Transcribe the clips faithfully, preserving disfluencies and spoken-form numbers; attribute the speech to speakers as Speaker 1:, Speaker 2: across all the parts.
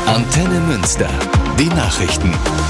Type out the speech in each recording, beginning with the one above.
Speaker 1: Antenne Münster. Die Nachrichten.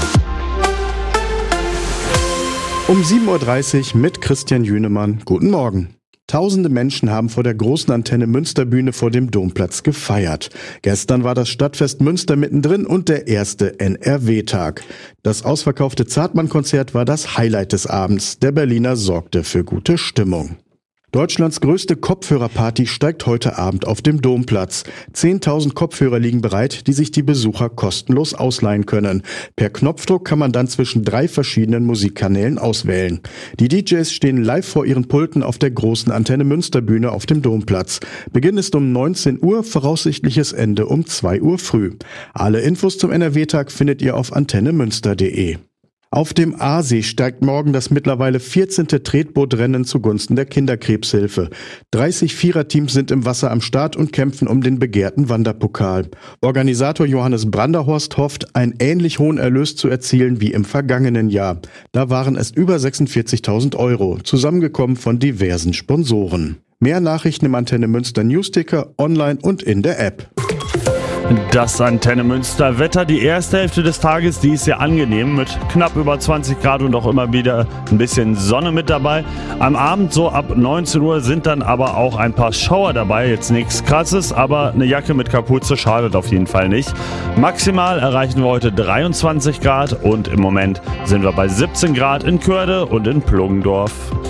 Speaker 2: Um sieben Uhr dreißig mit Christian Jünemann. Guten Morgen. Tausende Menschen haben vor der großen Antenne Münster-Bühne vor dem Domplatz gefeiert. Gestern war das Stadtfest Münster mittendrin und der erste N R W-Tag. Das ausverkaufte Zartmann-Konzert war das Highlight des Abends. Der Berliner sorgte für gute Stimmung. Deutschlands größte Kopfhörerparty steigt heute Abend auf dem Domplatz. zehntausend Kopfhörer liegen bereit, die sich die Besucher kostenlos ausleihen können. Per Knopfdruck kann man dann zwischen drei verschiedenen Musikkanälen auswählen. Die D Js stehen live vor ihren Pulten auf der großen Antenne Münster-Bühne auf dem Domplatz. Beginn ist um neunzehn Uhr, voraussichtliches Ende um zwei Uhr früh. Alle Infos zum N R W-Tag findet ihr auf antenne münster punkt de. Auf dem Aasee steigt morgen das mittlerweile vierzehnte Tretbootrennen zugunsten der Kinderkrebshilfe. dreißig Viererteams sind im Wasser am Start und kämpfen um den begehrten Wanderpokal. Organisator Johannes Branderhorst hofft, einen ähnlich hohen Erlös zu erzielen wie im vergangenen Jahr. Da waren es über sechsundvierzigtausend Euro, zusammengekommen von diversen Sponsoren. Mehr Nachrichten im Antenne Münster Newsticker, online und in der App.
Speaker 3: Das Antenne Münster Wetter, die erste Hälfte des Tages, die ist sehr angenehm mit knapp über zwanzig Grad und auch immer wieder ein bisschen Sonne mit dabei. Am Abend so ab neunzehn Uhr sind dann aber auch ein paar Schauer dabei, jetzt nichts Krasses, aber eine Jacke mit Kapuze schadet auf jeden Fall nicht. Maximal erreichen wir heute dreiundzwanzig Grad und im Moment sind wir bei siebzehn Grad in Körde und in Pluggendorf.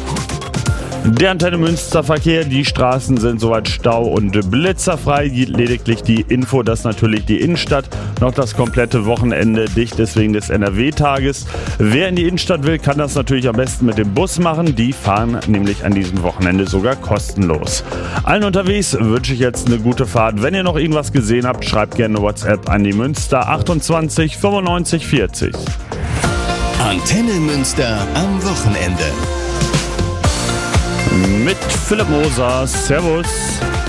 Speaker 3: Der Antenne Münster Verkehr, die Straßen sind soweit stau- und blitzerfrei. Lediglich die Info, dass natürlich die Innenstadt noch das komplette Wochenende dicht ist wegen des N R W-Tages. Wer in die Innenstadt will, kann das natürlich am besten mit dem Bus machen. Die fahren nämlich an diesem Wochenende sogar kostenlos. Allen unterwegs wünsche ich jetzt eine gute Fahrt. Wenn ihr noch irgendwas gesehen habt, schreibt gerne WhatsApp an die Münster achtundzwanzig fünfundneunzig vierzig.
Speaker 1: Antenne Münster am Wochenende.
Speaker 3: Mit Philipp Moser. Servus.